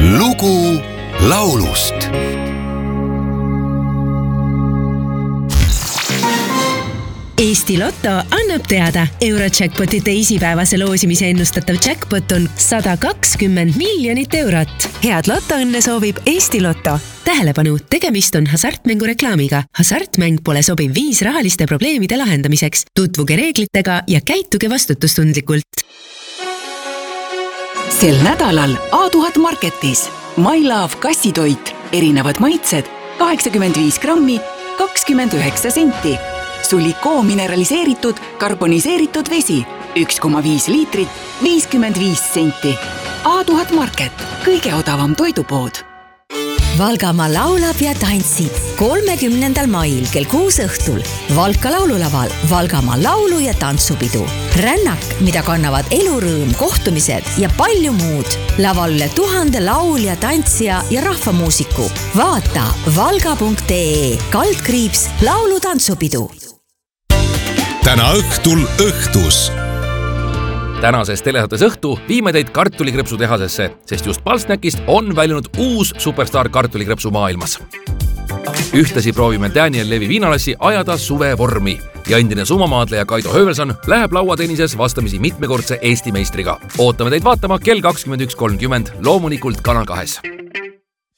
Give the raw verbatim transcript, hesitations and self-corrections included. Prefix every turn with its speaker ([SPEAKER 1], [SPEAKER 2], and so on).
[SPEAKER 1] lugu laulust.
[SPEAKER 2] Eesti Lotto annab teada, Eurojackpoti teisipäevase loosimise ennustatav jackpot on sada kakskümmend miljonit eurot. Head lotoõnne soovib Eesti Lotto. Tähelepanu, tegemist on hasartmängu reklaamiga. Hasartmäng pole sobiv viis rahaliste probleemide lahendamiseks. Tutvuge reeglitega ja käituge vastutustundlikult.
[SPEAKER 3] Sel nädalal A tuhat Marketis My Love kassitoit, erinevad maitsed, kaheksakümmend viis grammi, kakskümmend üheksa senti. Sulikoo mineraliseeritud, karboniseeritud vesi, üks koma viis liitrit, viiskümmend viis senti. A tuhat Market, kõige odavam toidupood.
[SPEAKER 4] Valgamaa laulab ja tantsib kolmekümnendal mail kell kuus õhtul Valka laululaval Valgamaa laulu- ja tantsupidu. Rännak, mida kannavad elurõõm, kohtumised ja palju muud. Laval üle tuhande laulja, tantsija ja rahvamuusiku. Vaata valga punkt ee kaldkriips laulu tantsupidu.
[SPEAKER 1] Täna õhtul õhtus.
[SPEAKER 5] Tänases telesaates õhtu viime teid kartulikrõpsutehasesse, sest just Palsnäkist on väljunud uus superstar kartulikrõpsu maailmas. Ühtlasi proovime Daniel Levi Viinalassi ajada suvevormi ja endine sumamaadleja Kaido Hövelson läheb lauatennises vastamisi mitmekordse Eesti meistriga. Ootame teid vaatama kell kakskümmend üks kolmkümmend loomulikult Kanal kahes.